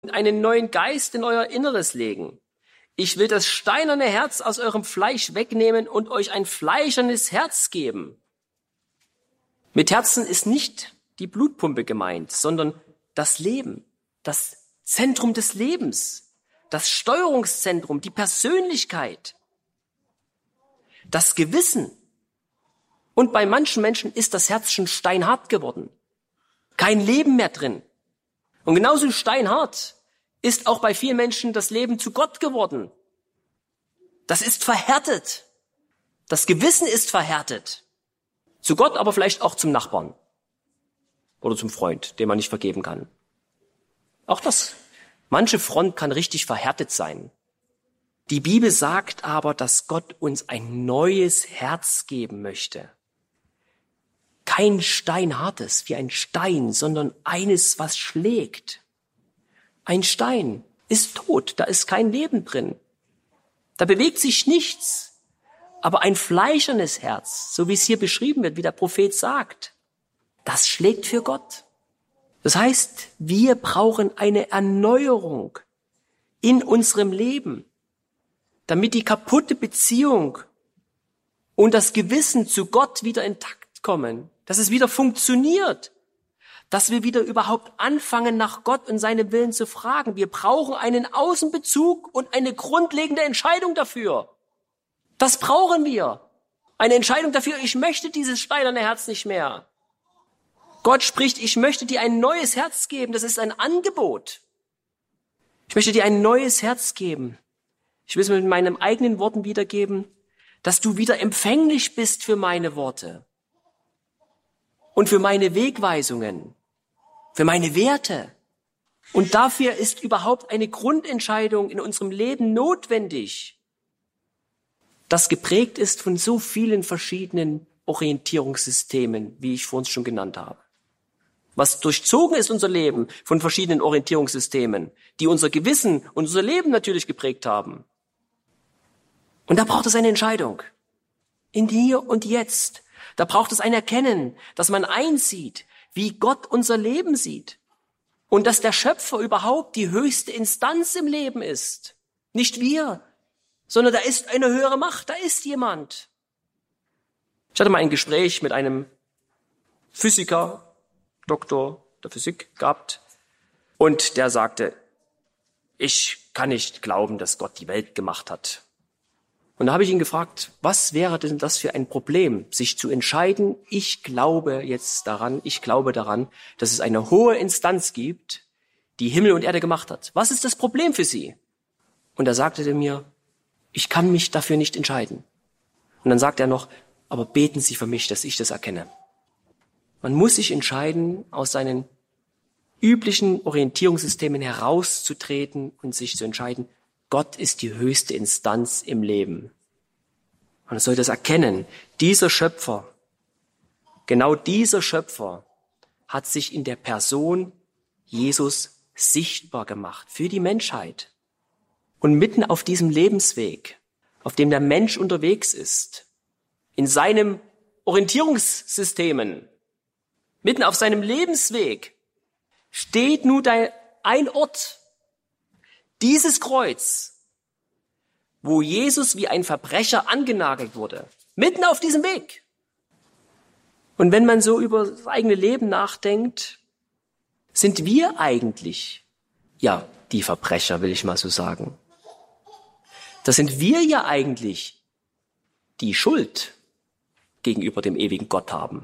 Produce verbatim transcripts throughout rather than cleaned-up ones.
einen neuen Geist in euer Inneres legen. Ich will das steinerne Herz aus eurem Fleisch wegnehmen und euch ein fleischernes Herz geben. Mit Herzen ist nicht die Blutpumpe gemeint, sondern das Leben, das Zentrum des Lebens, das Steuerungszentrum, die Persönlichkeit, das Gewissen. Und bei manchen Menschen ist das Herz schon steinhart geworden. Kein Leben mehr drin. Und genauso steinhart ist auch bei vielen Menschen das Leben zu Gott geworden. Das ist verhärtet. Das Gewissen ist verhärtet. Zu Gott, aber vielleicht auch zum Nachbarn. Oder zum Freund, dem man nicht vergeben kann. Auch das. Manche Front kann richtig verhärtet sein. Die Bibel sagt aber, dass Gott uns ein neues Herz geben möchte. Kein steinhartes, wie ein Stein, sondern eines, was schlägt. Ein Stein ist tot, da ist kein Leben drin. Da bewegt sich nichts. Aber ein fleischernes Herz, so wie es hier beschrieben wird, wie der Prophet sagt, das schlägt für Gott. Das heißt, wir brauchen eine Erneuerung in unserem Leben, damit die kaputte Beziehung und das Gewissen zu Gott wieder intakt kommen, dass es wieder funktioniert, dass wir wieder überhaupt anfangen, nach Gott und seinem Willen zu fragen. Wir brauchen einen Außenbezug und eine grundlegende Entscheidung dafür. Das brauchen wir. Eine Entscheidung dafür, ich möchte dieses steinerne Herz nicht mehr. Gott spricht, ich möchte dir ein neues Herz geben. Das ist ein Angebot. Ich möchte dir ein neues Herz geben. Ich will es mit meinen eigenen Worten wiedergeben, dass du wieder empfänglich bist für meine Worte und für meine Wegweisungen, für meine Werte. Und dafür ist überhaupt eine Grundentscheidung in unserem Leben notwendig, das geprägt ist von so vielen verschiedenen Orientierungssystemen, wie ich vorhin schon genannt habe. Was durchzogen ist unser Leben von verschiedenen Orientierungssystemen, die unser Gewissen und unser Leben natürlich geprägt haben. Und da braucht es eine Entscheidung. In hier und jetzt. Da braucht es ein Erkennen, dass man einsieht, wie Gott unser Leben sieht. Und dass der Schöpfer überhaupt die höchste Instanz im Leben ist. Nicht wir, sondern da ist eine höhere Macht, da ist jemand. Ich hatte mal ein Gespräch mit einem Physiker, Doktor der Physik gehabt, und der sagte, ich kann nicht glauben, dass Gott die Welt gemacht hat. Und da habe ich ihn gefragt, was wäre denn das für ein Problem, sich zu entscheiden, ich glaube jetzt daran, ich glaube daran, dass es eine hohe Instanz gibt, die Himmel und Erde gemacht hat. Was ist das Problem für Sie? Und da sagte er mir, ich kann mich dafür nicht entscheiden. Und dann sagt er noch, aber beten Sie für mich, dass ich das erkenne. Man muss sich entscheiden, aus seinen üblichen Orientierungssystemen herauszutreten und sich zu entscheiden, Gott ist die höchste Instanz im Leben. Man soll das erkennen. Dieser Schöpfer, genau dieser Schöpfer hat sich in der Person Jesus sichtbar gemacht für die Menschheit. Und mitten auf diesem Lebensweg, auf dem der Mensch unterwegs ist, in seinem Orientierungssystemen, mitten auf seinem Lebensweg, steht nun ein Ort, dieses Kreuz, wo Jesus wie ein Verbrecher angenagelt wurde, mitten auf diesem Weg. Und wenn man so über das eigene Leben nachdenkt, sind wir eigentlich, ja, die Verbrecher, will ich mal so sagen. Das sind wir ja eigentlich, die Schuld gegenüber dem ewigen Gott haben.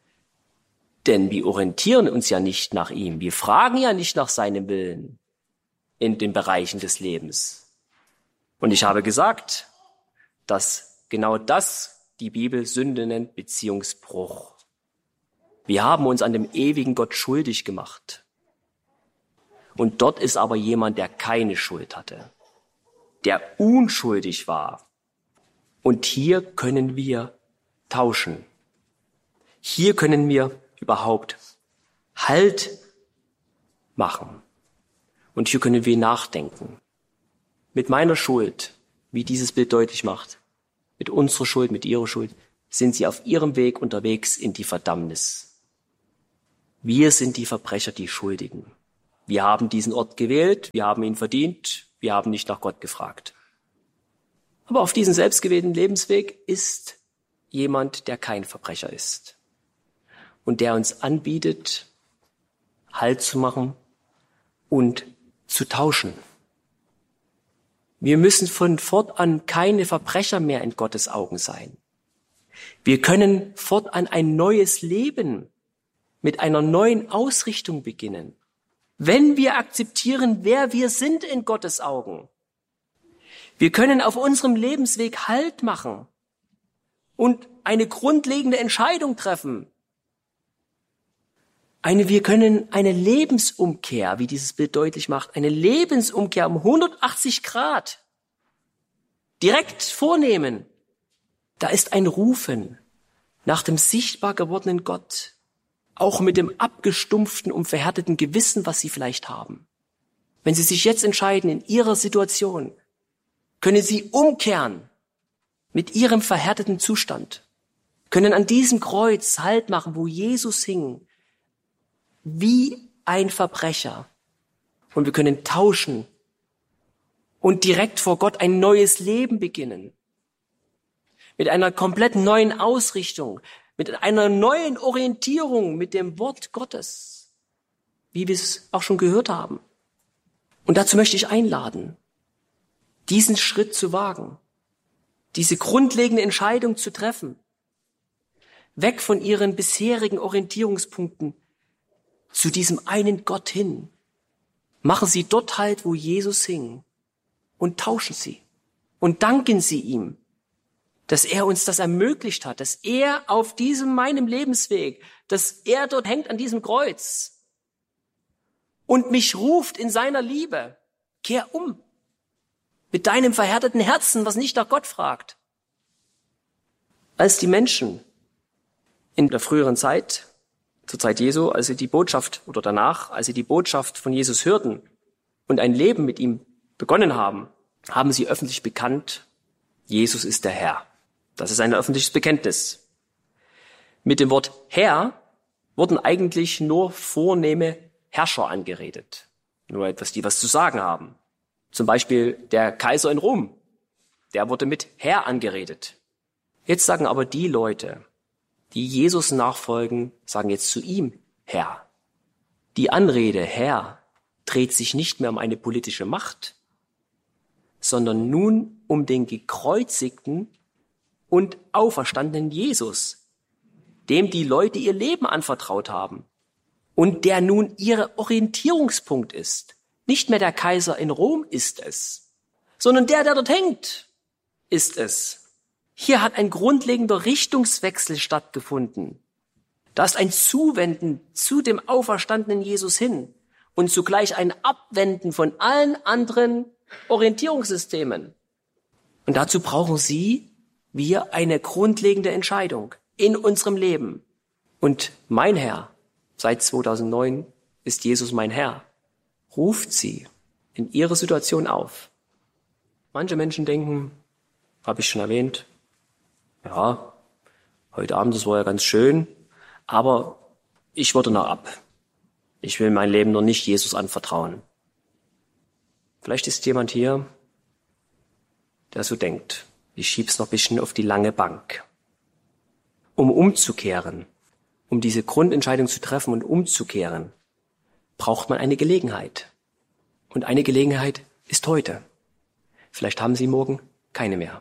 Denn wir orientieren uns ja nicht nach ihm. Wir fragen ja nicht nach seinem Willen in den Bereichen des Lebens. Und ich habe gesagt, dass genau das die Bibel Sünde nennt, Beziehungsbruch. Wir haben uns an dem ewigen Gott schuldig gemacht. Und dort ist aber jemand, der keine Schuld hatte, der unschuldig war. Und hier können wir tauschen. Hier können wir überhaupt Halt machen. Und hier können wir nachdenken. Mit meiner Schuld, wie dieses Bild deutlich macht, mit unserer Schuld, mit ihrer Schuld, sind sie auf ihrem Weg unterwegs in die Verdammnis. Wir sind die Verbrecher, die Schuldigen. wir haben diesen Ort gewählt, wir haben ihn verdient, wir haben nicht nach Gott gefragt. Aber auf diesem selbstgewählten Lebensweg ist jemand, der kein Verbrecher ist und der uns anbietet, Halt zu machen und zu tauschen. Wir müssen von fortan keine Verbrecher mehr in Gottes Augen sein. Wir können fortan ein neues Leben mit einer neuen Ausrichtung beginnen, wenn wir akzeptieren, wer wir sind in Gottes Augen. Wir können auf unserem Lebensweg Halt machen und eine grundlegende Entscheidung treffen. Eine, wir können eine Lebensumkehr, wie dieses Bild deutlich macht, eine Lebensumkehr um hundertachtzig Grad direkt vornehmen. Da ist ein Rufen nach dem sichtbar gewordenen Gott, auch mit dem abgestumpften und verhärteten Gewissen, was Sie vielleicht haben. Wenn Sie sich jetzt entscheiden in Ihrer Situation, können Sie umkehren mit Ihrem verhärteten Zustand, können an diesem Kreuz Halt machen, wo Jesus hing, wie ein Verbrecher. Und wir können tauschen und direkt vor Gott ein neues Leben beginnen. Mit einer komplett neuen Ausrichtung, mit einer neuen Orientierung mit dem Wort Gottes, wie wir es auch schon gehört haben. Und dazu möchte ich einladen, diesen Schritt zu wagen, diese grundlegende Entscheidung zu treffen, weg von ihren bisherigen Orientierungspunkten zu diesem einen Gott hin. Machen Sie dort Halt, wo Jesus hing, und tauschen Sie und danken Sie ihm, dass er uns das ermöglicht hat, dass er auf diesem meinem Lebensweg, dass er dort hängt an diesem Kreuz und mich ruft in seiner Liebe. Kehr um mit deinem verhärteten Herzen, was nicht nach Gott fragt. Als die Menschen in der früheren Zeit, zur Zeit Jesu, als sie die Botschaft oder danach, als sie die Botschaft von Jesus hörten und ein Leben mit ihm begonnen haben, haben sie öffentlich bekannt, Jesus ist der Herr. Das ist ein öffentliches Bekenntnis. Mit dem Wort Herr wurden eigentlich nur vornehme Herrscher angeredet. Nur etwas, die was zu sagen haben. Zum Beispiel der Kaiser in Rom. Der wurde mit Herr angeredet. Jetzt sagen aber die Leute, die Jesus nachfolgen, sagen jetzt zu ihm Herr. Die Anrede Herr dreht sich nicht mehr um eine politische Macht, sondern nun um den gekreuzigten und auferstandenen Jesus, dem die Leute ihr Leben anvertraut haben und der nun ihr Orientierungspunkt ist. Nicht mehr der Kaiser in Rom ist es, sondern der, der dort hängt, ist es. Hier hat ein grundlegender Richtungswechsel stattgefunden. Da ist ein Zuwenden zu dem auferstandenen Jesus hin und zugleich ein Abwenden von allen anderen Orientierungssystemen. Und dazu brauchen Sie, wir, eine grundlegende Entscheidung in unserem Leben. Und mein Herr, seit zweitausendneun ist Jesus mein Herr, ruft Sie in Ihre Situation auf. Manche Menschen denken, habe ich schon erwähnt, ja, heute Abend, das war ja ganz schön, aber ich wurde noch ab. Ich will mein Leben noch nicht Jesus anvertrauen. Vielleicht ist jemand hier, der so denkt, ich schieb's noch ein bisschen auf die lange Bank. Um umzukehren, um diese Grundentscheidung zu treffen und umzukehren, braucht man eine Gelegenheit. Und eine Gelegenheit ist heute. Vielleicht haben Sie morgen keine mehr.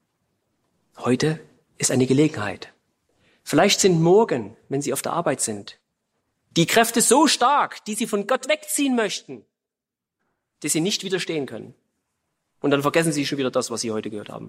Heute ist eine Gelegenheit. Vielleicht sind morgen, wenn Sie auf der Arbeit sind, die Kräfte so stark, die Sie von Gott wegziehen möchten, dass Sie nicht widerstehen können. Und dann vergessen Sie schon wieder das, was Sie heute gehört haben.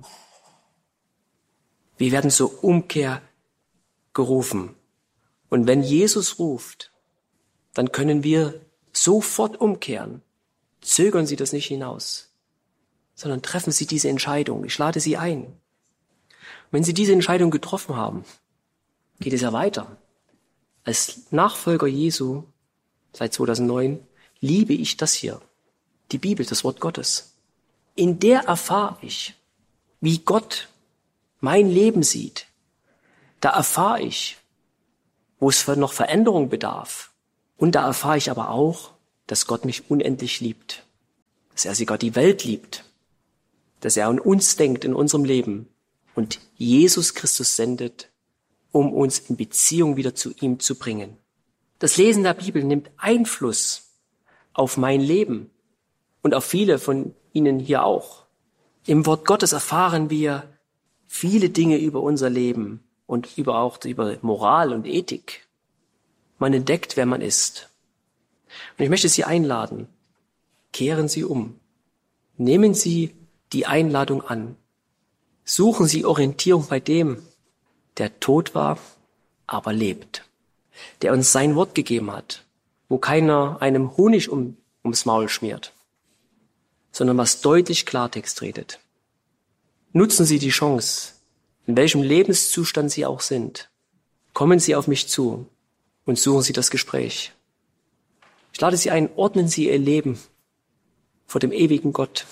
Wir werden zur Umkehr gerufen. Und wenn Jesus ruft, dann können wir sofort umkehren. Zögern Sie das nicht hinaus, sondern treffen Sie diese Entscheidung. Ich lade Sie ein. Wenn Sie diese Entscheidung getroffen haben, geht es ja weiter. Als Nachfolger Jesu seit zweitausendneun liebe ich das hier, die Bibel, das Wort Gottes. In der erfahre ich, wie Gott mein Leben sieht. Da erfahre ich, wo es noch Veränderung bedarf. Und da erfahre ich aber auch, dass Gott mich unendlich liebt, dass er sogar die Welt liebt, dass er an uns denkt in unserem Leben und Jesus Christus sendet, um uns in Beziehung wieder zu ihm zu bringen. Das Lesen der Bibel nimmt Einfluss auf mein Leben und auf viele von Ihnen hier auch. Im Wort Gottes erfahren wir viele Dinge über unser Leben und über auch über Moral und Ethik. Man entdeckt, wer man ist. Und ich möchte Sie einladen, kehren Sie um. Nehmen Sie die Einladung an. Suchen Sie Orientierung bei dem, der tot war, aber lebt. Der uns sein Wort gegeben hat, wo keiner einem Honig um, ums Maul schmiert, sondern was deutlich Klartext redet. Nutzen Sie die Chance, in welchem Lebenszustand Sie auch sind. Kommen Sie auf mich zu und suchen Sie das Gespräch. Ich lade Sie ein, ordnen Sie Ihr Leben vor dem ewigen Gott,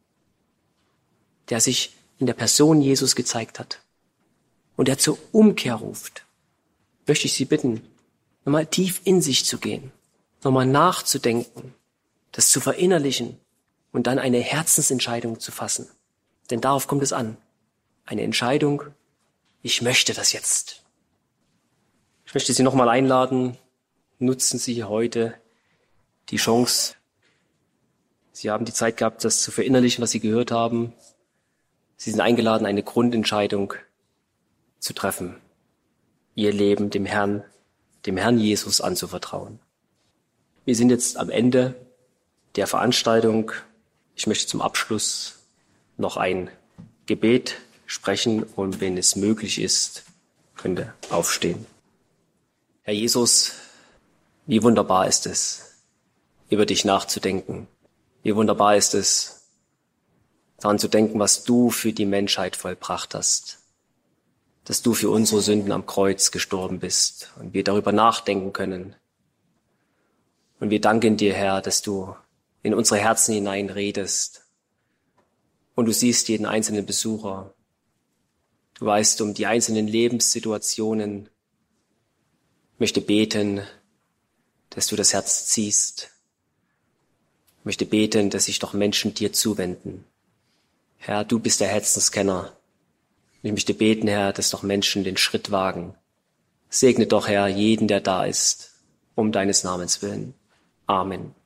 der sich in der Person Jesus gezeigt hat und der zur Umkehr ruft. Möchte ich Sie bitten, nochmal tief in sich zu gehen, nochmal nachzudenken, das zu verinnerlichen und dann eine Herzensentscheidung zu fassen. Denn darauf kommt es an. Eine Entscheidung, ich möchte das jetzt. Ich möchte Sie nochmal einladen, nutzen Sie heute die Chance. Sie haben die Zeit gehabt, das zu verinnerlichen, was Sie gehört haben. Sie sind eingeladen, eine Grundentscheidung zu treffen, Ihr Leben dem Herrn, dem Herrn Jesus anzuvertrauen. Wir sind jetzt am Ende der Veranstaltung. Ich möchte zum Abschluss noch ein Gebet sprechen und wenn es möglich ist, könnt ihr aufstehen. Herr Jesus, wie wunderbar ist es, über dich nachzudenken. Wie wunderbar ist es, daran zu denken, was du für die Menschheit vollbracht hast. Dass du für unsere Sünden am Kreuz gestorben bist und wir darüber nachdenken können. Und wir danken dir, Herr, dass du in unsere Herzen hinein redest. Und du siehst jeden einzelnen Besucher. Du weißt um die einzelnen Lebenssituationen. Ich möchte beten, dass du das Herz ziehst. Ich möchte beten, dass sich doch Menschen dir zuwenden. Herr, du bist der Herzenskenner. Ich möchte beten, Herr, dass doch Menschen den Schritt wagen. Segne doch, Herr, jeden, der da ist, um deines Namens willen. Amen.